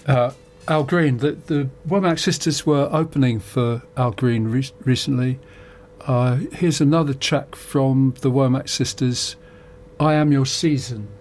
Al Green. The Womack Sisters were opening for Al Green recently. Here's another track from the Womack Sisters, I Am Your Season.